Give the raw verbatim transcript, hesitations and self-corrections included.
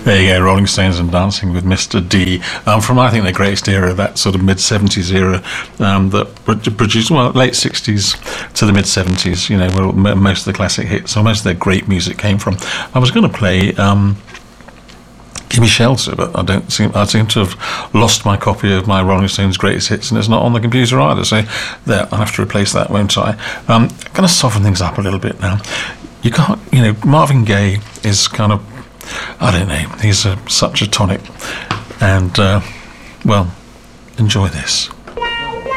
There you go, Rolling Stones and Dancing with Mister D, um, from I think the greatest era, that sort of mid seventies era, um, that produced, well, late sixties to the mid seventies, you know, where most of the classic hits, or most of their great music came from. I was going to play um, Gimme Shelter, but I don't seem I seem to have lost my copy of my Rolling Stones greatest hits, and it's not on the computer either. So there, I'll have to replace that, won't I? Um, I'm going to soften things up a little bit now. You can't, you know, Marvin Gaye is kind of, I don't know, he's a, such a tonic, and uh, well, enjoy this.